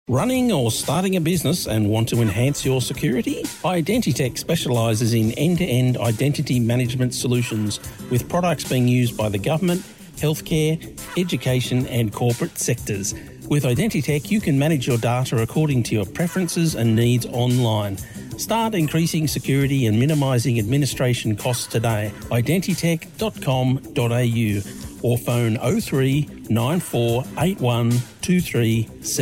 Running or starting a business and want to enhance your security? Identitech specialises in end-to-end identity management solutions with products being used by the government, healthcare, education and corporate sectors. With Identitech, you can manage your data according to your preferences and needs online. Start increasing security and minimising administration costs today. Identitech.com.au or phone 03 9481 237.